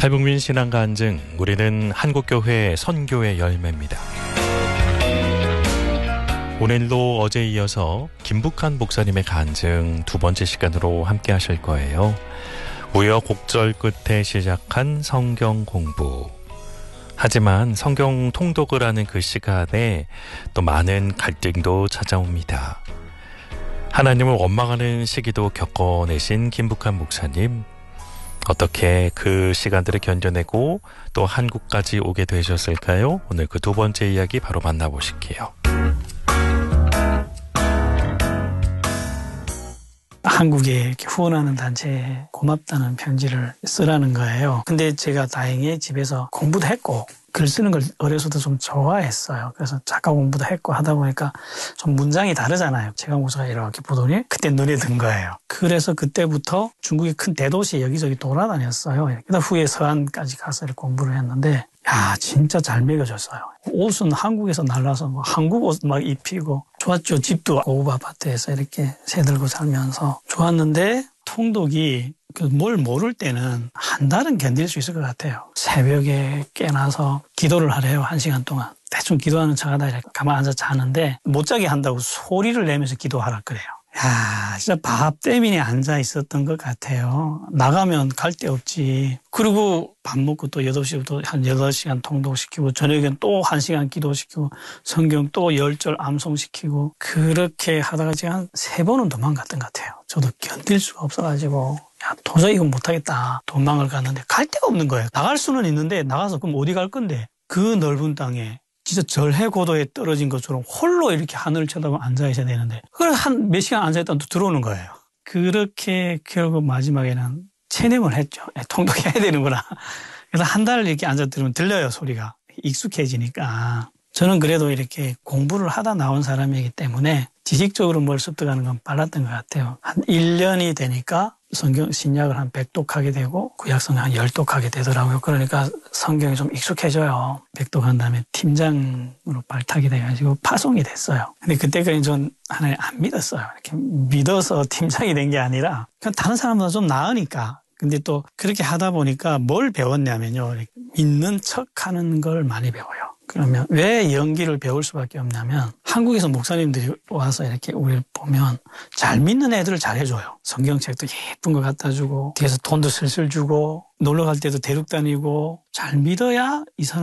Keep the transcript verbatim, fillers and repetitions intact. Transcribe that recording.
탈북민 신앙 간증, 우리는 한국교회 선교의 열매입니다. 오늘도 어제에 이어서 김북한 목사님의 간증 두 번째 시간으로 함께 하실 거예요. 우여곡절 끝에 시작한 성경 공부. 하지만 성경 통독을 하는 그 시간에 또 많은 갈등도 찾아옵니다. 하나님을 원망하는 시기도 겪어내신 김북한 목사님, 어떻게 그 시간들을 견뎌내고 또 한국까지 오게 되셨을까요? 오늘 그 두 번째 이야기 바로 만나보실게요. 한국에 이렇게 후원하는 단체에 고맙다는 편지를 쓰라는 거예요. 근데 제가 다행히 집에서 공부도 했고 글 쓰는 걸 어려서도 좀 좋아했어요. 그래서 작가 공부도 했고 하다 보니까 좀 문장이 다르잖아요. 제가 목사가 이렇게 보더니 그때 눈에 든 거예요. 그래서 그때부터 중국의 큰 대도시 여기저기 돌아다녔어요. 그다음 후에 서안까지 가서 공부를 했는데 야, 진짜 잘 먹여줬어요. 옷은 한국에서 날라서 뭐 한국 옷 막 입히고 좋았죠. 집도 고급 아파트에서 이렇게 새 들고 살면서 좋았는데 통독이 그 뭘 모를 때는 한 달은 견딜 수 있을 것 같아요. 새벽에 깨나서 기도를 하래요. 한 시간 동안. 대충 기도하는 척하다 이렇게 가만 앉아 자는데 못 자게 한다고 소리를 내면서 기도하라 그래요. 야, 진짜 밥 때문에 앉아 있었던 것 같아요. 나가면 갈 데 없지. 그리고 밥 먹고 또 여덟 시부터 한 여덟 시간 통독시키고 저녁엔 또 한 시간 기도시키고 성경 또 열 절 암송시키고 그렇게 하다가 제가 한 세 번은 도망갔던 것 같아요. 저도 견딜 수가 없어가지고 야, 도저히 이건 못하겠다. 도망을 갔는데 갈 데가 없는 거예요. 나갈 수는 있는데 나가서 그럼 어디 갈 건데 그 넓은 땅에 진짜 절해 고도에 떨어진 것처럼 홀로 이렇게 하늘을 쳐다보고 앉아 있어야 되는데 그걸 한 몇 시간 앉아있다가 또 들어오는 거예요. 그렇게 결국 마지막에는 체념을 했죠. 통독해야 되는구나. 그래서 한 달 이렇게 앉아 들으면 들려요, 소리가. 익숙해지니까. 저는 그래도 이렇게 공부를 하다 나온 사람이기 때문에 지식적으로 뭘 습득하는 건 빨랐던 것 같아요. 한 일 년이 되니까 성경 신약을 한 백 독하게 되고 구약성경 한 십 독하게 되더라고요. 그러니까 성경이 좀 익숙해져요. 백 독한 다음에 팀장으로 발탁이 돼가지고 파송이 됐어요. 근데 그때까지 전 하나님 안 믿었어요. 이렇게 믿어서 팀장이 된 게 아니라 그냥 다른 사람보다 좀 나으니까. 근데 또 그렇게 하다 보니까 뭘 배웠냐면요. 믿는 척하는 걸 많이 배워요. 그러면 왜 연기를 배울 수밖에 없냐면 한국에서 목사님들이 와서 이렇게 우리를 보면 잘 믿는 애들을 잘 해줘요. 성경책도 예쁜 거 갖다 주고 뒤에서 돈도 슬슬 주고 놀러 갈 때도 대륙 다니고 잘 믿어야 이 사람